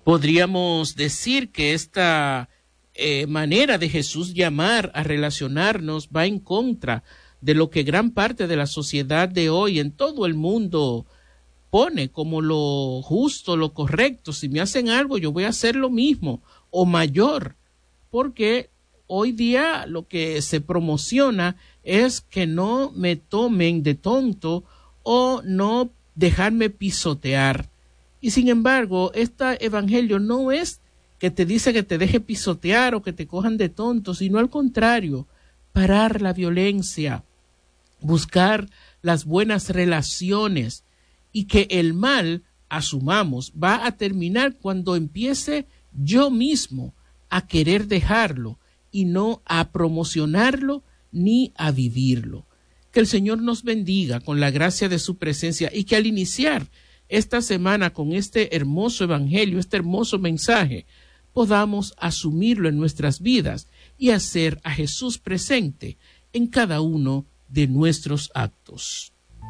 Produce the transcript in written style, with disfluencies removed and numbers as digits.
Podríamos decir que esta manera de Jesús llamar a relacionarnos va en contra de lo que gran parte de la sociedad de hoy en todo el mundo pone como lo justo, lo correcto. Si me hacen algo, yo voy a hacer lo mismo o mayor, porque hoy día lo que se promociona es que no me tomen de tonto o no dejarme pisotear. Y sin embargo, este evangelio no es que te dice que te deje pisotear o que te cojan de tonto, sino al contrario, parar la violencia, buscar las buenas relaciones, y que el mal, asumamos, va a terminar cuando empiece yo mismo a querer dejarlo y no a promocionarlo ni a vivirlo. Que el Señor nos bendiga con la gracia de su presencia y que al iniciar esta semana con este hermoso evangelio, este hermoso mensaje, podamos asumirlo en nuestras vidas y hacer a Jesús presente en cada uno de nuestros actos.